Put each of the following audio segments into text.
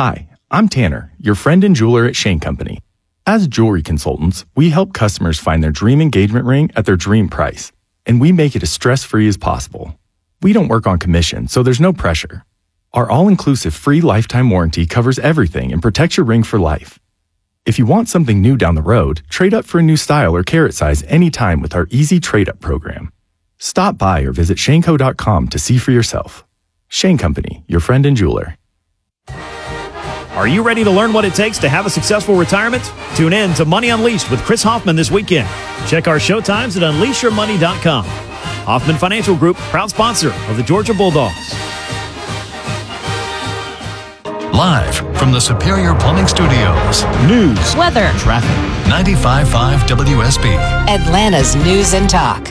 Hi, I'm Tanner, your friend and jeweler at Shane Company. As jewelry consultants, we help customers find their dream engagement ring at their dream price, and we make it as stress-free as possible. We don't work on commission, so there's no pressure. Our all-inclusive free lifetime warranty covers everything and protects your ring for life. If you want something new down the road, trade up for a new style or carat size anytime with our easy trade-up program. Stop by or visit shaneco.com to see for yourself. Shane Company, your friend and jeweler. Are you ready to learn what it takes to have a successful retirement? Tune in to Money Unleashed with Chris Hoffman this weekend. Check our show times at unleashyourmoney.com. Hoffman Financial Group, proud sponsor of the Georgia Bulldogs. Live from the Superior Plumbing Studios. News, weather, traffic. 95.5 WSB. Atlanta's News and Talk.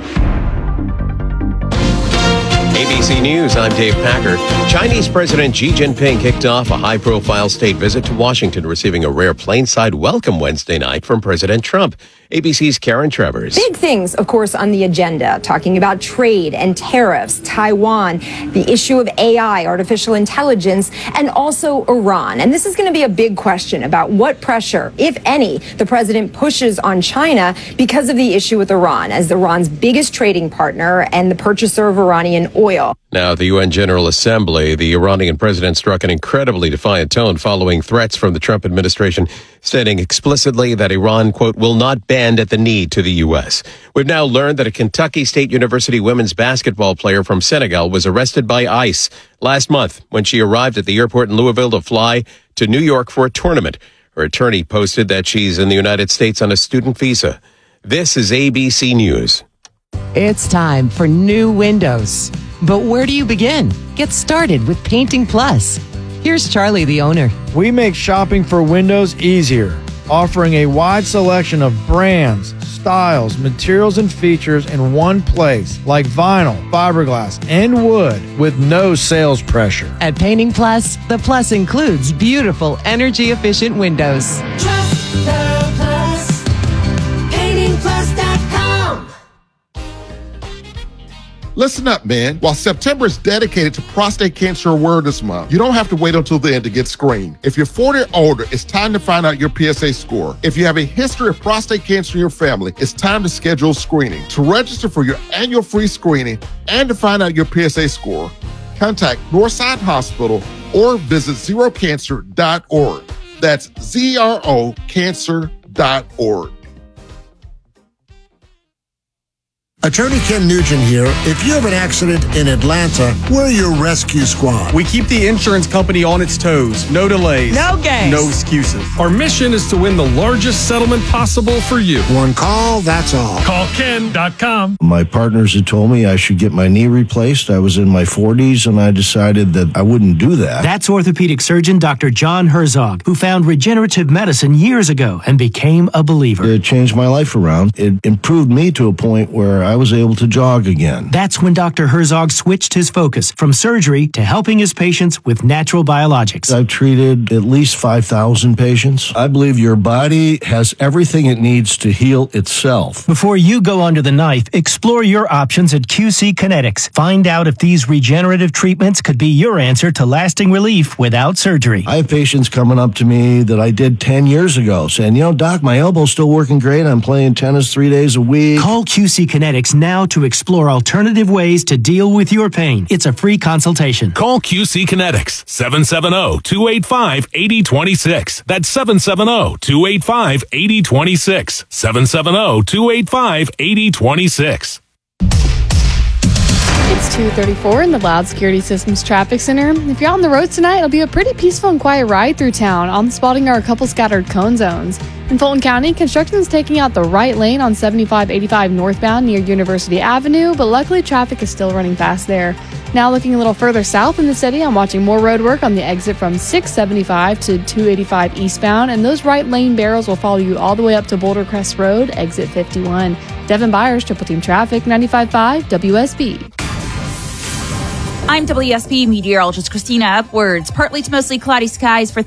ABC News, I'm Dave Packer. Chinese President Xi Jinping kicked off a high-profile state visit to Washington, receiving a rare plainside welcome Wednesday night from President Trump. ABC's Karen Travers. Big things, of course, on the agenda, talking about trade and tariffs, Taiwan, the issue of AI, artificial intelligence, and also Iran. And this is going to be a big question about what pressure, if any, the president pushes on China because of the issue with Iran, as Iran's biggest trading partner and the purchaser of Iranian oil. Now, at the UN General Assembly, the Iranian president struck an incredibly defiant tone following threats from the Trump administration, stating explicitly that Iran, quote, will not bend at the need to the U.S. We've now learned that a Kentucky State University women's basketball player from Senegal was arrested by ICE last month when she arrived at the airport in Louisville to fly to New York for a tournament. Her attorney posted that she's in the United States on a student visa. This is ABC News. It's time for new windows. But where do you begin? Get started with Painting Plus. Here's Charlie, the owner. We make shopping for windows easier, offering a wide selection of brands, styles, materials, and features in one place, like vinyl, fiberglass, and wood, with no sales pressure. At Painting Plus, the plus includes beautiful, energy-efficient windows. Trust the Plus. PaintingPlus.com. Listen up, man. While September is dedicated to Prostate Cancer Awareness Month, you don't have to wait until then to get screened. If you're 40 or older, it's time to find out your PSA score. If you have a history of prostate cancer in your family, it's time to schedule screening. To register for your annual free screening and to find out your PSA score, contact Northside Hospital or visit zerocancer.org. That's zerocancer.org. Attorney Ken Nugent here. If you have an accident in Atlanta, we're your rescue squad. We keep the insurance company on its toes. No delays. No games. No excuses. Our mission is to win the largest settlement possible for you. One call, that's all. CallKen.com. My partners had told me I should get my knee replaced. I was in my 40s, and I decided that I wouldn't do that. That's orthopedic surgeon Dr. John Herzog, who found regenerative medicine years ago and became a believer. It changed my life around. It improved me to a point where I was able to jog again. That's when Dr. Herzog switched his focus from surgery to helping his patients with natural biologics. I've treated at least 5,000 patients. I believe your body has everything it needs to heal itself. Before you go under the knife, explore your options at QC Kinetics. Find out if these regenerative treatments could be your answer to lasting relief without surgery. I have patients coming up to me that I did 10 years ago saying, Doc, my elbow's still working great. I'm playing tennis 3 days a week. Call QC Kinetics now to explore alternative ways to deal with your pain. It's a free consultation. Call QC Kinetics, 770-285-8026. That's 770-285-8026. 770-285-8026. It's 2:34 in the Loud Security Systems Traffic Center. If you're on the roads tonight, it'll be a pretty peaceful and quiet ride through town. On the spotting are a couple scattered cone zones. In Fulton County, construction is taking out the right lane on 7585 northbound near University Avenue, but luckily traffic is still running fast there. Now looking a little further south in the city, I'm watching more road work on the exit from 675 to 285 eastbound, and those right lane barrels will follow you all the way up to Boulder Crest Road, exit 51. Devin Byers, Triple Team Traffic, 95.5 WSB. I'm WSB meteorologist Christina Upwards. Partly to mostly cloudy skies for